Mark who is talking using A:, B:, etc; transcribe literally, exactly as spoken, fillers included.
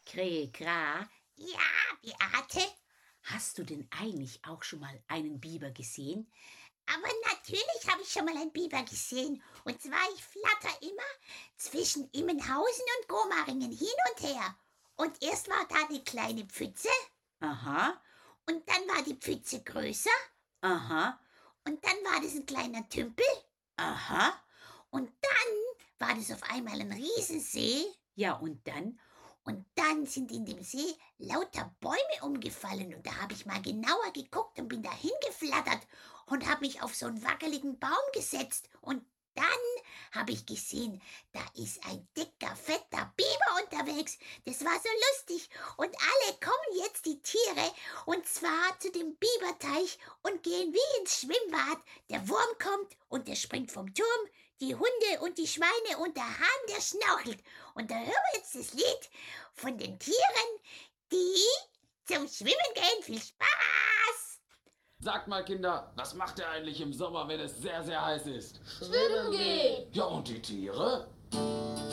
A: Krähe, Kra,
B: Ja, Beate,
A: hast du denn eigentlich auch schon mal einen Biber gesehen?
B: aber natürlich habe ich schon mal einen Biber gesehen. Und zwar, ich flatter immer zwischen Immenhausen und Gomaringen hin und her. Und erst war da eine kleine Pfütze
A: Aha,
B: und dann war die Pfütze größer
A: aha,
B: und dann war das ein kleiner Tümpel
A: aha.
B: und dann war das auf einmal ein Riesensee.
A: Ja, und dann?
B: Und dann sind in dem See lauter Bäume umgefallen und da habe ich mal genauer geguckt und bin da hingeflattert und habe mich auf so einen wackeligen Baum gesetzt. Und dann habe ich gesehen, da ist ein dicker, fetter Biber unterwegs. Das war so lustig. Und alle kommen jetzt, die Tiere, und zwar zu dem Biberteich und gehen wie ins Schwimmbad. Der Wurm kommt und der springt vom Turm, die Hunde und die Schweine und der Hahn, der schnorchelt. Und da hören wir jetzt das Lied von den Tieren, die zum Schwimmen gehen. Viel Spaß!
C: Sagt mal, Kinder, was macht ihr eigentlich im Sommer, wenn es sehr, sehr heiß ist?
D: Schwimmen gehen!
C: Ja, und die Tiere?